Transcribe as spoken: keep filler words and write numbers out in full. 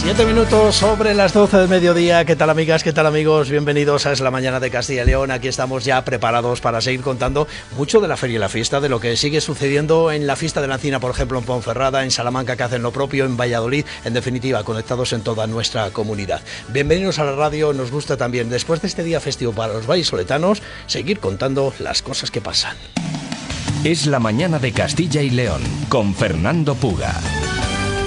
Siete minutos sobre las doce del mediodía. ¿Qué tal, amigas? ¿Qué tal, amigos? Bienvenidos a Es la Mañana de Castilla y León. Aquí estamos ya preparados para seguir contando mucho de la feria y la fiesta, de lo que sigue sucediendo en la fiesta de la Encina, por ejemplo, en Ponferrada, en Salamanca, que hacen lo propio, en Valladolid, en definitiva, conectados en toda nuestra comunidad. Bienvenidos a la radio. Nos gusta también, después de este día festivo para los vallisoletanos, seguir contando las cosas que pasan. Es la Mañana de Castilla y León, con Fernando Puga.